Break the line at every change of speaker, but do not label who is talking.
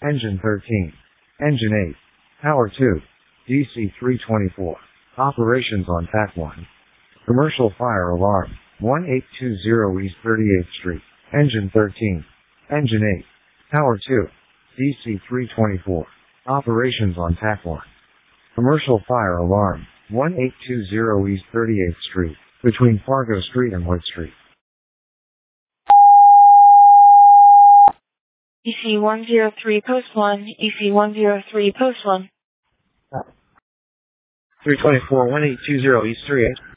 Engine 13. Engine 8. Power 2. DC 324. Operations on TAC 1. Commercial fire alarm. 1820 East 38th Street. Engine 13. Engine 8. Power 2. DC 324. Operations on TAC 1. Commercial fire alarm. 1820 East 38th Street. Between Fargo Street and Wood Street.
EC103 Post 1. EC103 Post 1.
324 1820 East 38th.